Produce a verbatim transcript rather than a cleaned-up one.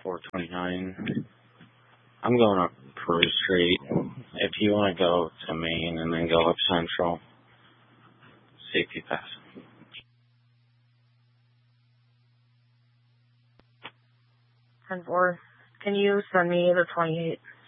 four twenty-nine. I'm going up Peru Street. If you want to go to Main and then go up Central, safety pass. ten four. Can you send me the twenty-eight?